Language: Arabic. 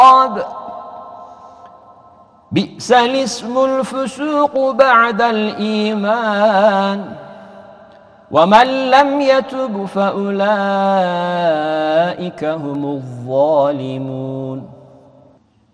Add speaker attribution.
Speaker 1: بئس الاسم الفسوق بعد الإيمان ومن لم يتب فأولئك هم الظالمون